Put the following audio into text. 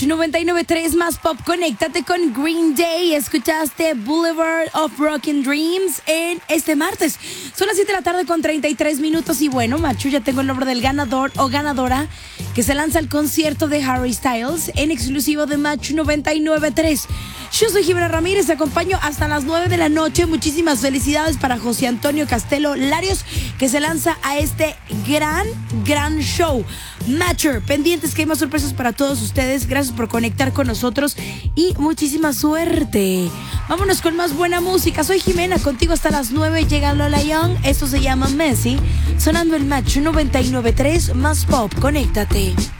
99.3 más pop. Conéctate con Green Day. Escuchaste Boulevard of Broken Dreams en este martes. Son las 7 de la tarde con 33 minutos. Y bueno, Machu, ya tengo el nombre del ganador o ganadora que se lanza al concierto de Harry Styles en exclusivo de Machu 99.3. Yo soy Jimena Ramírez, te acompaño hasta las 9 de la noche. Muchísimas felicidades para José Antonio Castelo Larios, que se lanza a este gran show. Matcher, pendientes que hay más sorpresas para todos ustedes. Gracias por conectar con nosotros y muchísima suerte. Vámonos con más buena música. Soy Jimena, contigo hasta las 9. Llega Lola Young, esto se llama Messi, sonando el Match 99.3 más pop. Conéctate.